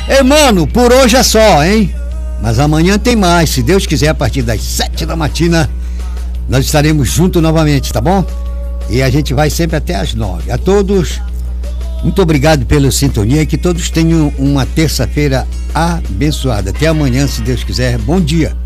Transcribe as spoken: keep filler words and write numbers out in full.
Ei, mano, por hoje é só, hein? Mas amanhã tem mais, se Deus quiser, a partir das sete da matina, nós estaremos juntos novamente, tá bom? E a gente vai sempre até às nove. A todos, muito obrigado pela sintonia e que todos tenham uma terça-feira abençoada. Até amanhã, se Deus quiser. Bom dia.